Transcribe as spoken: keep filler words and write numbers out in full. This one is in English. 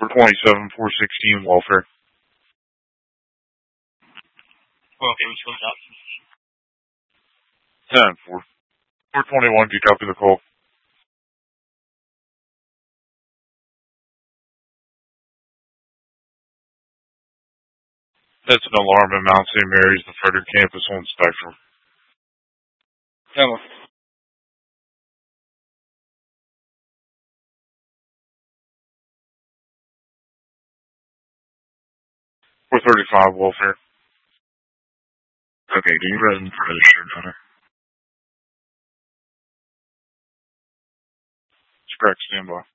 four twenty-seven, four sixteen, welfare. Welfare, which one's up? ten four. four twenty-one, do you copy the call? That's an alarm in Mount Saint Mary's, the Frederick campus on Spectrum. Hello. four thirty-five, welfare. Okay, do you ready for registered, Hunter? It's correct, stand by.